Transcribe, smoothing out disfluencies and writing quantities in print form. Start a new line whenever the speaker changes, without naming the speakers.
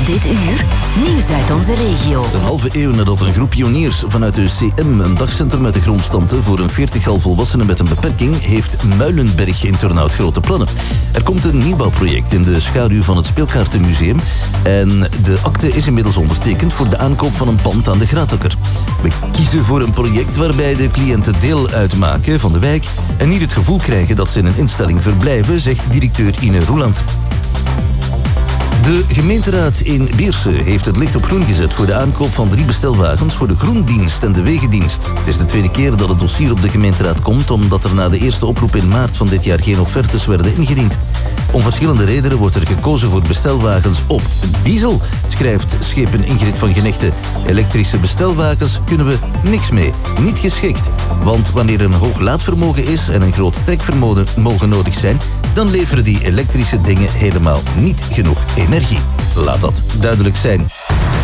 Dit uur, nieuws uit onze regio.
Een halve eeuw nadat een groep pioniers vanuit de CM een dagcentrum uit de grond stampte voor een 40-tal volwassenen met een beperking, heeft Muilenberg-internaat grote plannen. Er komt een nieuwbouwproject in de schaduw van het Speelkaartenmuseum en de akte is inmiddels ondertekend voor de aankoop van een pand aan de Gratakker. We kiezen voor een project waarbij de cliënten deel uitmaken van de wijk en niet het gevoel krijgen dat ze in een instelling verblijven, zegt directeur Ine Roeland. De gemeenteraad in Beerse heeft het licht op groen gezet voor de aankoop van 3 bestelwagens voor de groendienst en de wegendienst. Het is de tweede keer dat het dossier op de gemeenteraad komt, omdat er na de eerste oproep in maart van dit jaar geen offertes werden ingediend. Om verschillende redenen wordt er gekozen voor bestelwagens op diesel, schrijft schepen Ingrid van Genechte. Elektrische bestelwagens kunnen we niks mee, niet geschikt. Want wanneer er een hoog laadvermogen is en een groot trekvermogen nodig zijn, dan leveren die elektrische dingen helemaal niet genoeg energie. Laat dat duidelijk zijn.